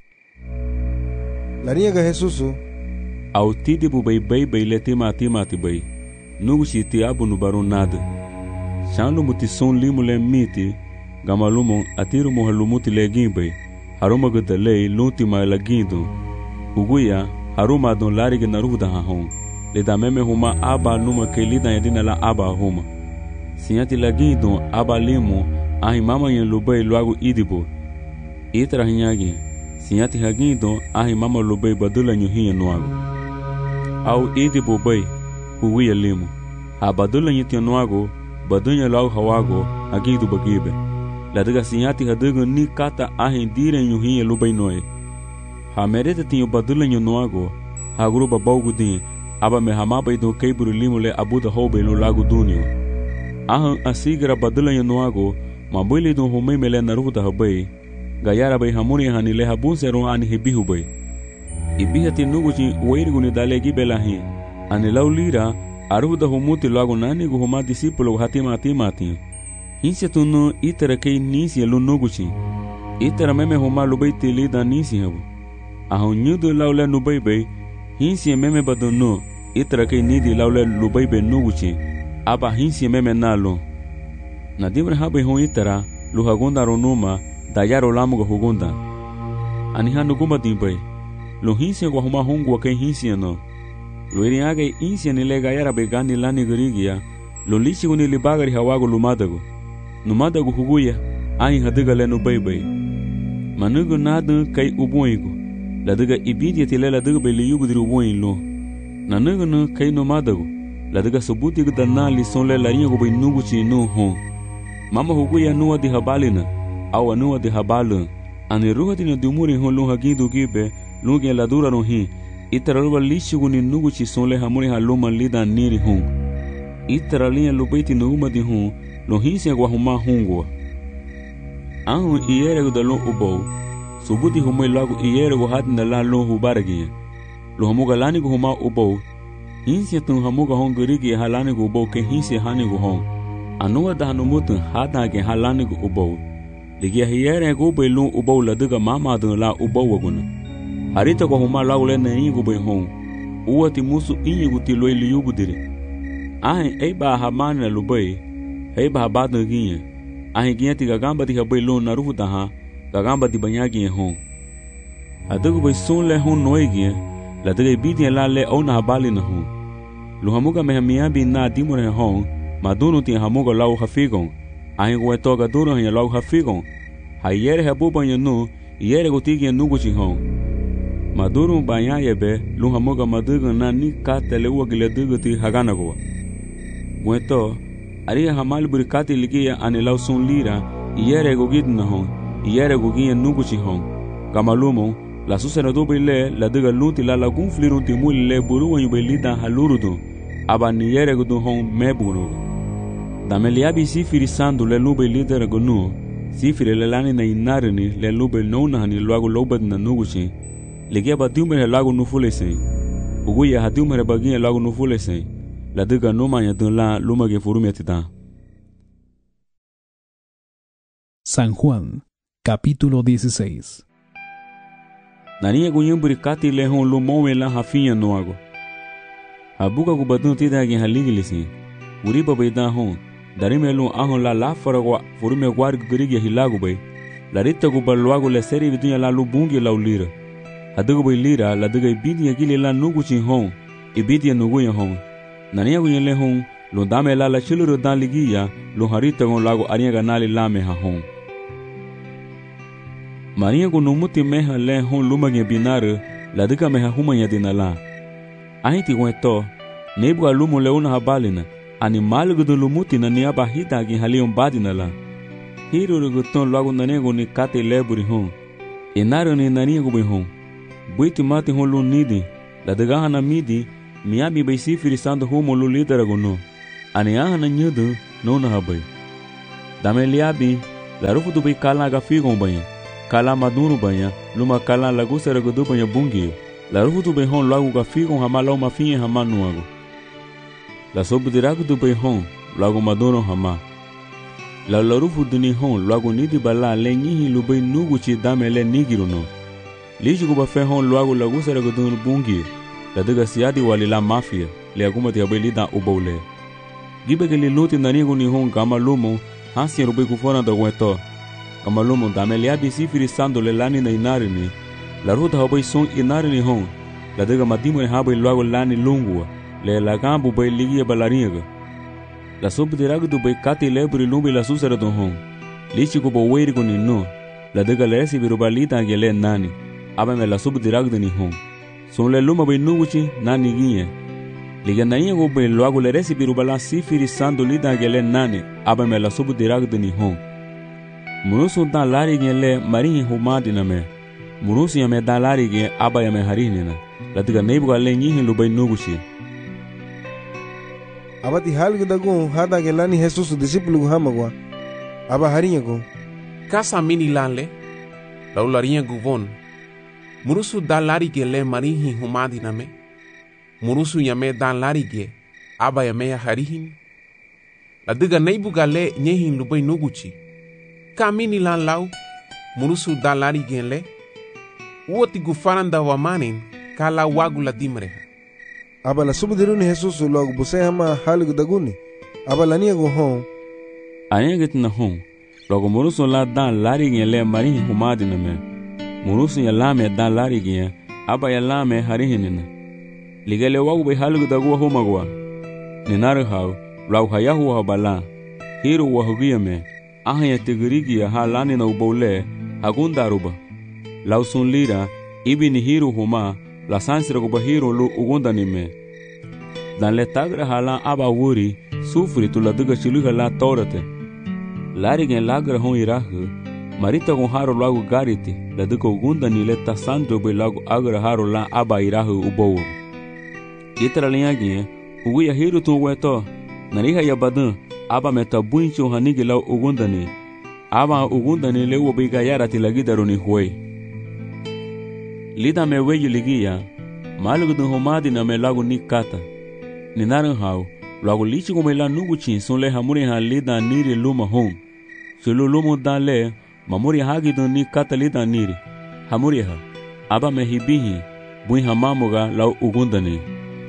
La riega Jesús. Au tidi bu bay bay bay le tima tima ti bay. Nugu si ti abu nu baru nada. Shanlu muti son limu le miti. Gamalumo atiru mo halumuti le gimbay. Haruma gada le lunti ma la gindo. Uguya haruma don larige naruda hahon. Le da meme huma aba numa ke lida yadina la aba huma. Sinyati la gindo aba limu ahi mama yen lubay luagu idibo. Itra hinyagi. Sinyati hagindo ahi mama lubay badula nyuhiya nuagu. Au idibo bay uguya limu. Ha badula nyiti nuagu badunya luagu hawago agindo bagibe. La diga sinyati hadugo ni kata ahi dire nyuhiya lubay noe. Ha merete tinyo badula nyunuago ha gruba baugu din. Aba me hamaba ido keiburu limu le abuda hobe lo lago dunio. Ahan asigra badula yanuago, mabuli do homei mele naruda habei. Gayara bay hamuni hani le habunzero ani hebihu bay. Ibihati nuguji weirguni dale gibelahi. Ani laulira aruda humuti lago nani gu huma discipulo hatima atimati. Hinsia tunu itera kei nisi lu nuguji. Itera meme huma lubei tilida nisi habu. Ahon nyudu laule nubei bay. Hinsi meme badono itra kei nidi laule lubai be nuguchi aba hinsi meme nalo na dimre habe hon itra luhagunda ronuma dayaro lamugo hugunda ani hanu guma dimbai lo hinsi go huma hongo kei hinsi no lo iriage hinsi ni lega yara be gani lani gurigia lo lichi guni libagari hawago lumadago numadago huguya ai hadiga le no bebe manugo nadu kai uboigo la diga ibidi tile la diga beli yugu diru woin lo na nugu no kai no madago la diga subuti gu dana li son le la ringo bay nugu chi no hon mama hugu ya nuwa di habalina awa nuwa di habalu ani ruha di na dumuri hon lo hagidu gibe lungi la dura no hi itara ruba lishigu ni nugu chi son le hamuri ha loma lida niri hon itara liya lubaiti nuguma di hon lo hinsi agwa huma hongwa ahun iyere gu da lo ubou subuti humoi lagu iyere go hatina la lo hubaragia lo hamuga lani go huma ubo hinsi tun hamuga hongurigi halani go ubo ke hinsi hani go hon anuwa da hanumutu hata ke halani go ubo ligia iyere go be lo ubo la diga mama dun la ubo waguna harita go huma lagu le na ingo be hon uwati musu ingo ti lo ili yugu dire ahe eba hamana lo be eba habadu ginya ahe ginya ti gagamba ti habai lo na rufuta ha gagamba di banyagi hon adugo bay son le hon noigi la de bidi la le ona habali na hon lo hamuga me hamia bi na dimore hon maduno ti hamuga lau hafigon ai go toga duro han lau hafigon hayere habu banyo no yere go tigi nugo chi hon maduro banya yebe lo hamuga madugo na ni ka tele wo gile dugo ti hagana go gweto ari hamal burikati ligia ani lau son lira yere go gidna hon yere gugia nuguchi hon kamalumo la susena do bele la diga luti la lagun flirun ti mulle buru wan belida halurudo aba ni yere gudu hon mebuno damelia bi sifiri sandu le lube lidera gonu sifiri le lani na inarini le lube nona hani luago lobad na nuguchi ligia badiume lago nufulese uguya hadiume bagia lago nufulese la diga noma ya dun la lumage furumetita. San Juan capítulo dieciséis. Nania gunyum burikati le hon lumome la hafinha noago. Abuka gubadun tida gen haligilisi. Uriba beida hon. Darimelu ahon la la faragwa furume gwar gurigi hilago bay. La rita gubalwago le seri vidunya la lubungi la ulira. Adugo bay lira la duga ibidi gile la nuguchi hon. Ibidi nuguya hon. Nania gunyum le hon lo dame la la chiluru dan ligia lo harita gon lago arianga nali lame ha hon. Maria go numuti meha le hon lumage binare la diga meha humanya dinala. Ahiti gweto nebu alumu le una habalina ani malgu do lumuti na niaba hita gi halion badinala. Hiru go ton lago nanego ni kate leburi hon. Enaro ni nanigo be hon. Buiti mati hon lu nidi la diga hana midi miabi bay sifiri sando humo lu lidera gono ani aha na nyudu no na habay dame liabi la rufu tu bay kala ga figon banya kala madunu banya luma kala lagu sera godu banya bungi la rufu tu bay hon lagu ga figon hama lau mafinye hama nuago la sobu diragu tu bay hon lagu madunu hama la la rufu duni hon lagu nidi bala le nyihi lu bay nugu chi dame le nigiru no lishi kuba fe hon lagu lagu sera godu bungi la diga siadi wali la mafia le aguma te abeli da ubole gibe ke li luti nani guni hon kama lumo hansi rubai kufona da weto kama lumo da melia bi sifiri sando le lani na inari ni la ruta habai son inari ni hon la diga madimo habai lago lani lungua le la gambu bai ligi balariga la sob diragu du bai kati lebri lumbi la susara do hon lichi kuba weiri guni no la diga le resi birubalita gele nani aba me la sob diragu ni hon son le luma bay nuguchi nani ginye liga nanye go bay loago le resi birubala sifiri sando lida gele nani aba me la subu dirag de ni hon murusu dan lari gele marini humadi na me murusu yame dan lari ge aba yame harini na la diga neibu gale nyihin lu bay nuguchi abati halgu dago hada gelani Jesus discípulo hamagwa aba harinya go kasa mini lale la ularinya guvon murusu dan larige le marihi humadi name murusu yame dan larige aba yame ya harihin la diga neibu gale nyehin lubai nuguchi kamini lan lau murusu dan larige le uoti gufaranda wa manin kala wagu la dimre aba la subdiruni Jesus logo buse hama halgu daguni aba la niego hon ayeget na hon logo murusu la dan larige le marihi humadi name murusu ya lame dan larigiya aba ya lame harihinina ligale wagu bay halgu dagu homagwa ninar haw law hayahu habala hiru wahugiyame ahya tigrigiya halani na ubole agundaruba law sun lira ibini hiru huma la sansira go hiru lu ugundanime dan le tagra hala aba wuri sufri tuladiga chiluga la torate larigen lagra hon irahu marita con haro lago gariti la duko gunda ni leta santo be lago agra haro la aba irahu ubo itra liagi ugu ya hiru tu weto nariha ya badan aba meta buncho hanigi la ugunda ni aba ugunda ni lewo be gayara tilagi daroni huwe lida me weyu ligia malugu du homadi na me lago ni kata ni naran hau lago lichi ko me la nugu chin son le hamuri ha lida niri luma hon sulu lumu dan le mamuri hagi do ni katalida niri hamuri ha aba me hibihi bui hamamuga lau ugundani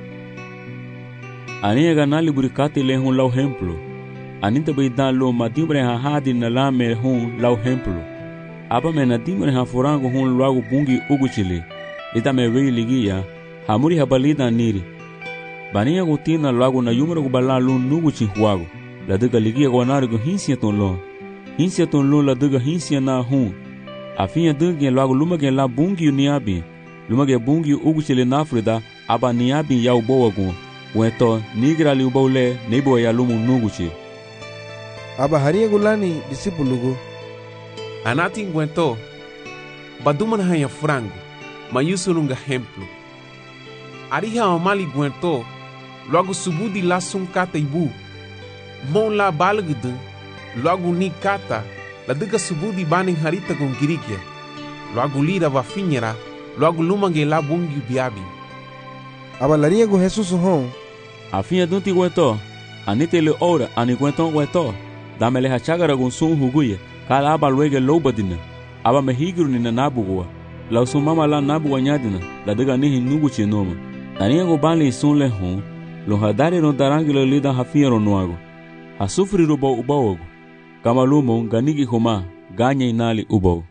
ani ga nali buri katile hun lau hemplo anita be dan lo madimbre ha hadi na la me hun lau hemplo aba me nadimbre ha furango hun lau bungi uguchile ita me we ligia hamuri ha balida niri bania gutina lau na yumro gubala lu nuguchi huago la diga ligia go nargo hinsia ton lo hinsia ton lo la diga hinsia na hun afinha dungi logo luma gen la bungi uniabi luma gen bungi ugu chele na frida aba niabi ya uboa gun weto nigra li ubole nebo ya lumu nuguchi aba haria gulani discípulo go anati ngwento baduma na hanya frango mayusulunga hemplo ariha omali gwento logo subudi la sunkata ibu mon la balgdu logo ni kata la diga subudi bani harita con girikia logo lira va finera logo lumange la bungi biabi aba laria go Jesus hon afinha dunti weto anite le ora ani gwento weto damele hachagara gon sun huguye kala aba luege lobadina aba mehigru ni na nabugwa la sumama la nabugwa nyadina la diga ni hinugu chinoma tania go bali sun le hon lo hadari no darangilo lida hafiero noago hasufri rubo ubaogo kama lumo ganigi homa ganya inali ubo.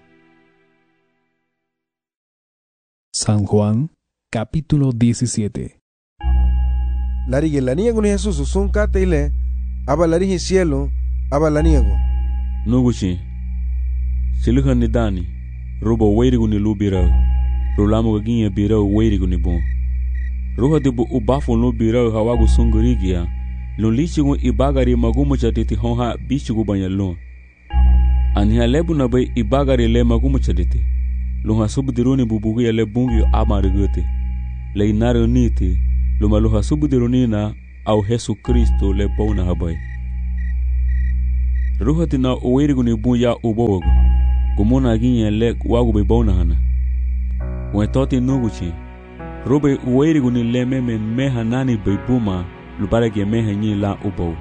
San Juan, capítulo diecisiete. Larige la niego ni Jesús son kate ile aba larige cielo aba la niego nuguchi siluhan ni dani rubo weirigu ni lubira rulamo ginye bira weirigu ni bon ruha de bu ubafo no bira hawagu sungurigia lo lichigu ibagari magumu chatiti honha bichigu banyalon anya lebu na bay ibagari le magumu chatiti lo ha subdironi bubugu ya le bungi amarigute le inaro niti lumaluha subudirunina au Yesu Kristo le bona habai. Ruhatina uweriguni buya ubogo. Gumuna ginye le wagu be bona hana. Wetoti nuguchi. Rube uweriguni le meme meha nani be buma lubarege meha nyi la ubo.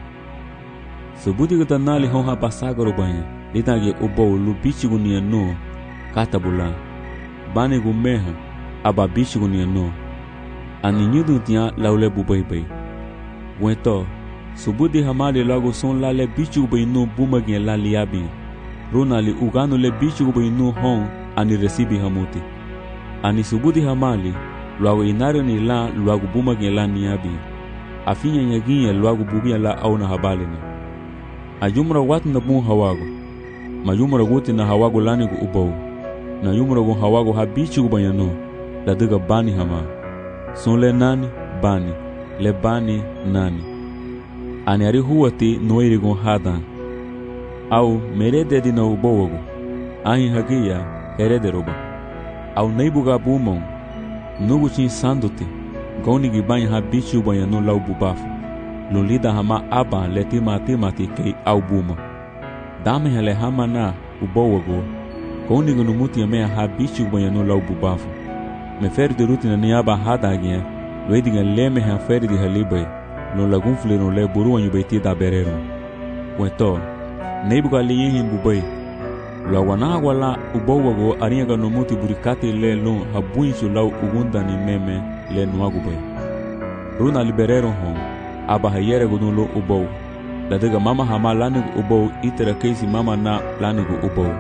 Subudi gata nali honha pasagaro banya. Litage ubo lubichi gunia no katabula. Bani gumeha aba bichi gunia no. Ani nyudu tia laule bubai bai. Weto, subudi hamali lago son la le bichu bai no bumagin la liabi. Rona li ugano le bichu bai no hon ani resibi hamuti. Ani subudi hamali luago inario ni la luago bumagin la niabi. Afinya nyaginya luago bugia la au na habali ni. Ajumra watu na bun hawago. Majumra guti na hawago lani gu ubau. Na yumra gu hawago ha bichu gu bayano. La diga bani hama. Son le nani bani. Le bani nani. Ani ari huwati noiri gun hadan. Au merede di na ubowago. Ahi hagia herede roba. Au neibuga bumon. Nugu chin sanduti. Goni gibany ha bichu bayano lau bubafu. Lulida hama aba leti mati mati kei au buma. Dame hele hama na ubowago. Goni gunumuti yamea ha bichu bayano lau bubafu. Me feri de rutina ni aba hada agien. Loediga leme ha feri di halibai. Lo lagun flero le buru anyu beti da berero. Weto, neibuga liyehin bubai. Lo wana wala ubowago ariaga no muti burikati le lo habuinsu lau ugunda ni meme le nuagubai. Runa liberero hon, aba hayere gudun lo ubow. Ladiga mama hama lanigu ubow itera keisi mama na lanigu ubow.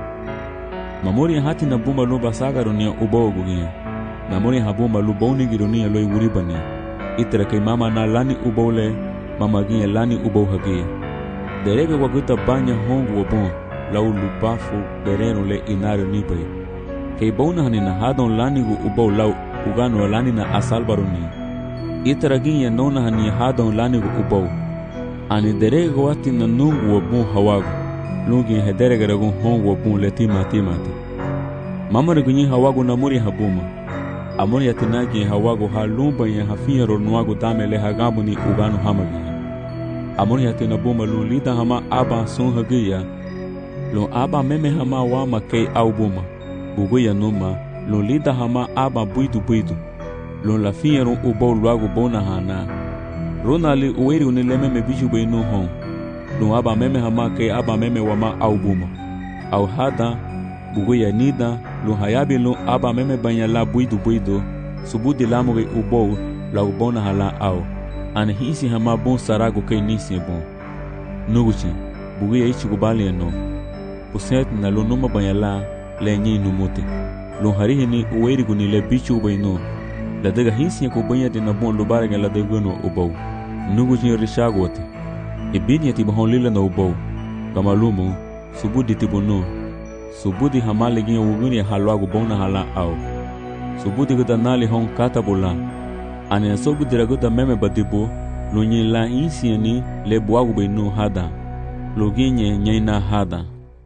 Mamuri hati na bumba lo basaga ronia ubow gugia. Mamuri habumba lo boni gironia lo iwuribani. Itera kei mama na lani ubow le, mama gia lani ubow hagia. Derege waguta banya hongu wabon. Lau lubafu bereno le inario nibai. Kei bona hanina hadon lanigu ubow lau ugano lani na asalbaroni. Itaraginya nona hani hadon lanigu ubow. Ani derege wati na nungu wabun hawagu. Lungi hederege ragun hongu wabun le tima timati. Mama regunyi hawagu na muri habuma. Amori yatinagi hawagu ha lumba ya hafiero nuagu dame le hagabu ni ugano hamagia. Amori yatinabuma lulida hama aba son hagia. Lo aba meme hama wama kei au buma. Buguya numa, lo lida hama aba buidu buidu. Lo la fiero ubo luagu bona hana. Rona li uweri unileme me biju be no hon. Lo aba meme hama kei aba meme wama au buma. Au hada, buguya nida, lo hayabi lo aba meme banya la buidu buidu. Subudi lamuge ubo la ubona hala au. Ane hisi hama bon sarago kei nisi bon. Nuguchi, buguya ichi kubali no. Puset na lo numa banyala le nyi numuti. Lo harihi ni uweri guni le bichu ubayno. La dega hisi ya kubanya di na bon lubarega la degano ubau. Nugu jini rishago wati. Ibini ya tibahon lila na ubau. Kamalumu, subudi tibuno. Subudi hamali gini uguni ya halwagu bona hala au. Subudi gada nali hon katabula. Ani asogu diraguda meme badibu. Lo nyi la insi ya ni le buagu bayno hada. Lo ginye nyaina hada.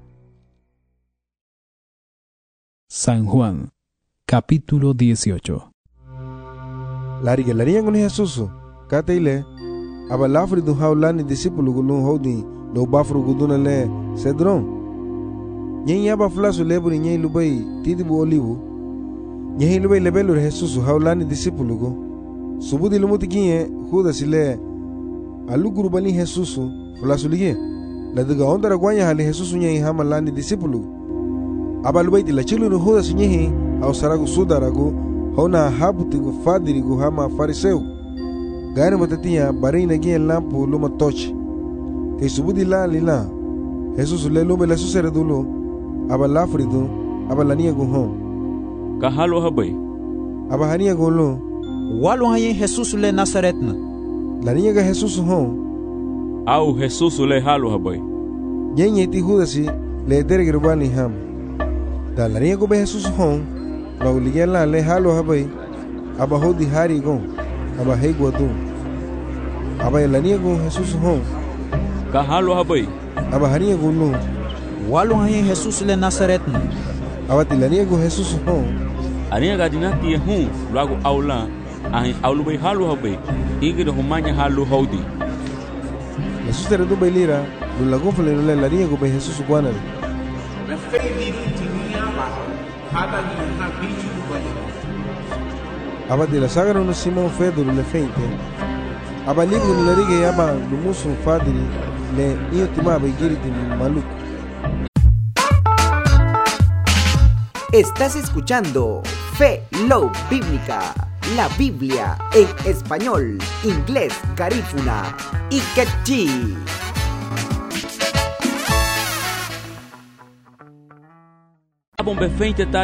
San Juan, capítulo dieciocho. Lariga laria ngoni Jesús, kataile, aba lafri du haulani discípulo gulun hodi, lo bafru guduna le cedron. Nyen yaba flasu leburi nyen lubai tidibu olivu. Nyen lubai lebelur Jesús haulani discípulo go. Subudi lumuti kinye huda sile aluguru bani Jesús flasu lige. La diga ondara gwanya hali Jesús nyen hamalani discípulo. Abalubaiti la chilu no huda sinyehi au saragu sudaragu hona habutigu fadirigu hama fariseu gane matatia barina gien lampu luma tochi ke subudi la lila Jesus le lume la suseredulo abalafridu abalania gu hon ka halo habai abahania gu lo walo haye Jesus le Nazaretna lania ga Jesus hon au Jesus le halo habai nyenye ti hudasi le dergirbani ham da laria go be Jesus hon la uligela le halo habai aba hodi hari gon aba hego du aba lania go Jesus hon ka halo habai aba haria go no walo haye Jesus le Nazaretna aba tilania go Jesus hon aria ga dinati hu lago aula ahin aulubay halu habay igir humanya halu haudi Jesus tere do bailira lu lago fle le la ringa go be Jesus guanal me fei di tinia ba hada ni ha bichu go aba de la saga no Simon Fedo le feinte aba libro le riga aba lu musu fadiri le io tima ba igiri di maluco. Estás escuchando Fe Low Bíblica, la Biblia en español, inglés, garífuna y quechí. Abon be feinte ta